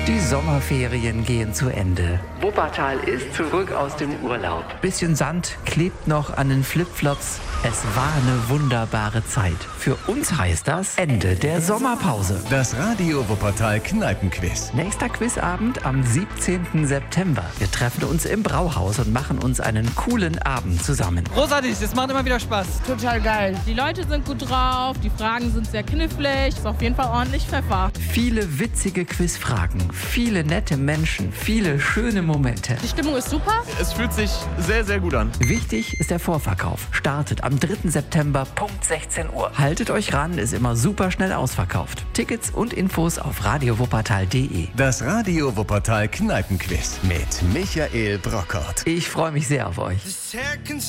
Die Sommerferien gehen zu Ende. Wuppertal ist zurück aus dem Urlaub. Bisschen Sand klebt noch an den Flipflops. Es war eine wunderbare Zeit. Für uns heißt das Ende der Sommerpause. Das Radio Wuppertal Kneipenquiz. Nächster Quizabend am 17. September. Wir treffen uns im Brauhaus und machen uns einen coolen Abend zusammen. Großartig, es macht immer wieder Spaß. Total geil. Die Leute sind gut drauf, die Fragen sind sehr knifflig, ist auf jeden Fall ordentlich Pfeffer. Viele witzige Quizfragen, viele nette Menschen, viele schöne Momente. Die Stimmung ist super. Es fühlt sich sehr, sehr gut an. Wichtig ist der Vorverkauf. Startet am 3. September, Punkt 16 Uhr. Haltet euch ran, ist immer super schnell ausverkauft. Tickets und Infos auf radiowuppertal.de. Das Radio Wuppertal Kneipenquiz mit Michael Brockert. Ich freue mich sehr auf euch.